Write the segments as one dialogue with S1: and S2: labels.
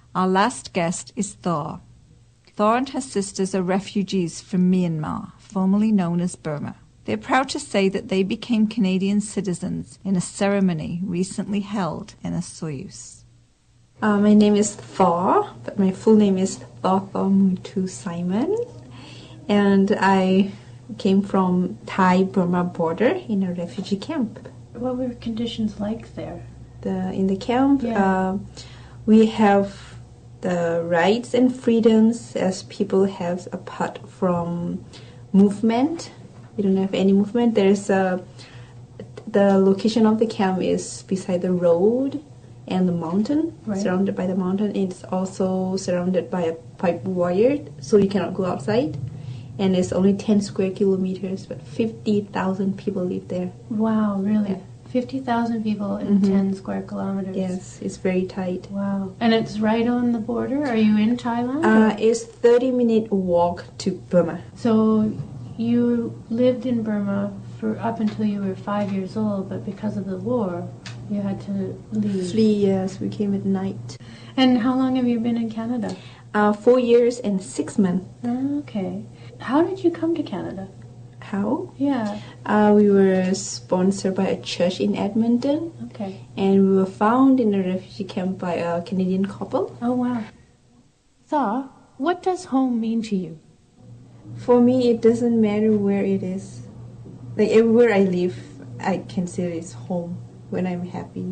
S1: Our last guest is Thor. Thor and her sisters are refugees from Myanmar, formerly known as Burma. They're proud to say that they became Canadian citizens in a ceremony recently held in a Soyuz.
S2: My name is Thor, but my full name is Thor Mutu Simon. And I came from Thai-Burma border in a refugee camp.
S3: What were conditions like there?
S2: In the camp, we have the rights and freedoms as people have apart from movement. We don't have any movement. The location of the camp is beside the road and the mountain, surrounded by the mountain. It's also surrounded by a pipe wire, so you cannot go outside. And it's only 10 square kilometers, but 50,000 people live there.
S3: Wow, really?
S2: Yeah.
S3: 50,000 people in 10 square kilometers.
S2: Yes, it's very tight.
S3: Wow. And it's right on the border? Are you in Thailand?
S2: It's 30-minute walk to Burma.
S3: So you lived in Burma for up until you were 5 years old, but because of the war, you had to leave.
S2: Flee, yes, we came at night.
S3: And how long have you been in Canada?
S2: 4 years and 6 months.
S3: Okay. How did you come to Canada?
S2: How?
S3: Yeah.
S2: We were sponsored by a church in Edmonton.
S3: Okay.
S2: And we were found in a refugee camp by a Canadian couple.
S3: Oh, wow. Thor, what does home mean to you?
S2: For me, it doesn't matter where it is. Like, everywhere I live, I consider it's home when I'm happy.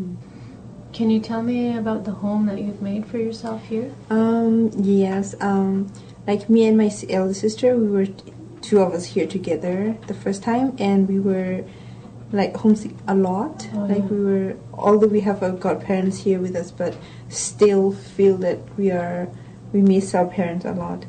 S3: Can you tell me about the home that you've made for yourself here?
S2: Yes. Like me and my elder sister, we were two of us here together the first time, and we were like homesick a lot. Like we were, although we have our godparents here with us, but still feel that we miss our parents a lot.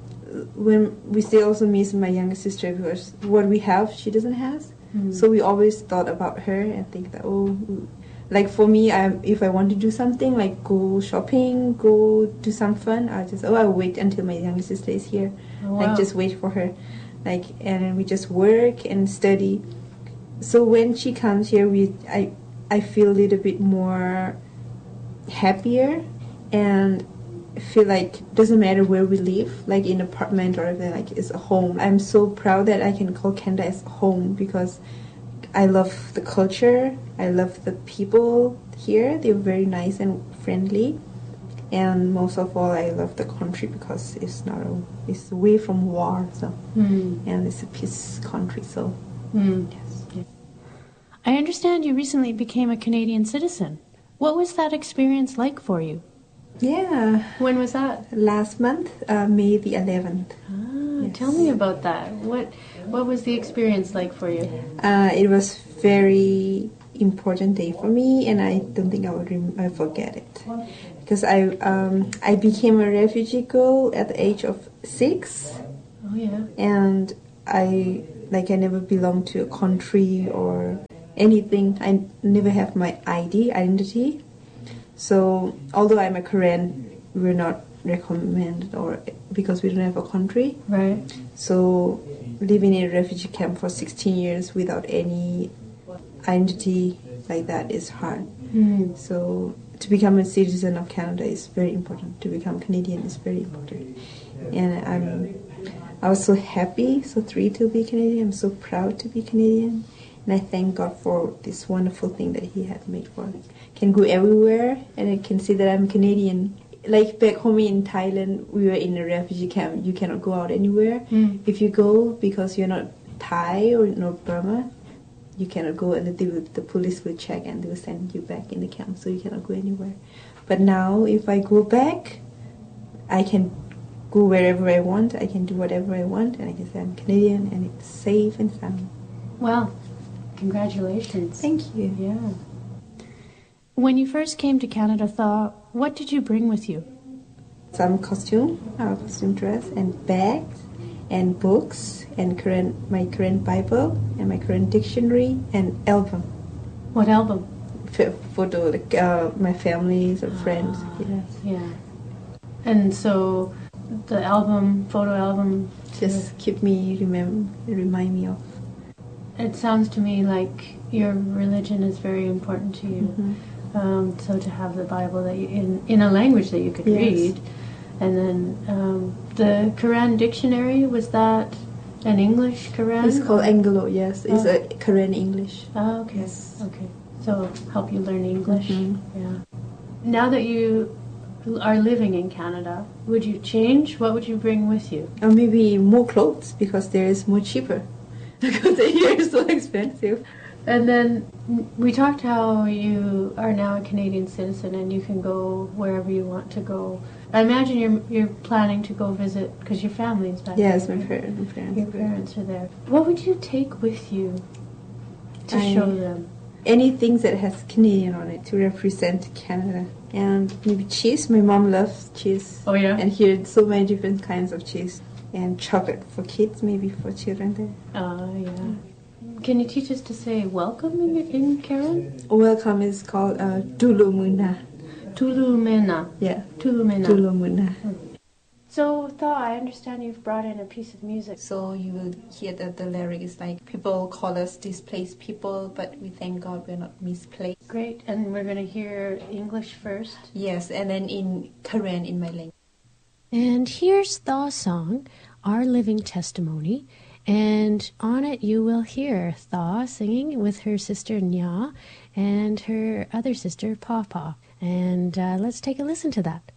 S2: When we still also miss my younger sister, because what we have, she doesn't have. So we always thought about her and think that, like for me, if I want to do something, like go shopping, go do some fun, I'll wait until my younger sister is here. Like just wait for her. Like, and then we just work and study. So when she comes here, I feel a little bit more happier and feel like it doesn't matter where we live, like in an apartment or anything, like it's a home. I'm so proud that I can call Canada as home because I love the culture, I love the people here. They're very nice and friendly, and most of all, I love the country because it's away from war, so and it's a peace country. So yes.
S3: I understand you recently became a Canadian citizen. What was that experience like for you?
S2: Yeah.
S3: When was that?
S2: Last month, May the 11th.
S3: Yes. Tell me about that. What was the experience like for you?
S2: It was very important day for me, and I don't think I forget it. Because I became a refugee girl at the age of 6.
S3: Oh yeah.
S2: And I never belonged to a country or anything. I never have my identity. So although I'm a Korean, we're not recommended or because we don't have a country.
S3: Right.
S2: So living in a refugee camp for 16 years without any identity like that is hard. So to become a citizen of Canada is very important. To become Canadian is very important. And I was so happy, so thrilled to be Canadian. I'm so proud to be Canadian. And I thank God for this wonderful thing that He had made for us. Can go everywhere, and I can see that I'm Canadian. Like back home in Thailand, we were in a refugee camp. You cannot go out anywhere. If you go because you're not Thai or not Burma, you cannot go, and the police will check and they will send you back in the camp, so you cannot go anywhere. But now, if I go back, I can go wherever I want. I can do whatever I want, and I can say I'm Canadian, and it's safe and sound.
S3: Well, congratulations.
S2: Thank you.
S3: Yeah. When you first came to Canada, Thor, what did you bring with you?
S2: Some costume dress, and bags, and books, and my current Bible, and my current dictionary, and album.
S3: What album?
S2: Photo, like my families or friends. Yes.
S3: Yeah. And so the photo album,
S2: just keep me remind me of.
S3: It sounds to me like your religion is very important to you. So to have the Bible that you, in a language that you could
S2: Yes.
S3: read. And then the Quran dictionary, was that an English Quran?
S2: It's called Anglo, yes. It's a Korean English.
S3: Oh, okay.
S2: Yes.
S3: Okay. So help you learn English.
S2: Mhm.
S3: Yeah. Now that you are living in Canada, would you change? What would you bring with you?
S2: Or maybe more clothes because there is more cheaper. Because here is so expensive.
S3: And then we talked how you are now a Canadian citizen and you can go wherever you want to go. I imagine you're planning to go visit because your family is back
S2: Yes,
S3: there.
S2: my parents.
S3: Your parents are there. What would you take with you to show them?
S2: Anything that has Canadian on it to represent Canada. And maybe cheese. My mom loves cheese.
S3: Oh, yeah?
S2: And here so many different kinds of cheese. And chocolate for kids, maybe for children there.
S3: Yeah. Can you teach us to say welcome in Karen?
S2: Welcome is called Dulumuna.
S3: Tulumena.
S2: Yeah,
S3: Tulumena.
S2: Dulumuna.
S3: So, Thaw, I understand you've brought in a piece of music.
S1: So you will hear that the lyric is like, people call us displaced people, but we thank God we're not misplaced.
S3: Great. And we're going to hear English first.
S1: Yes, and then in Korean in my language.
S4: And here's Thaw's song, Our Living Testimony. And on it you will hear Thaw singing with her sister Nya and her other sister Papa. And let's take a listen to that.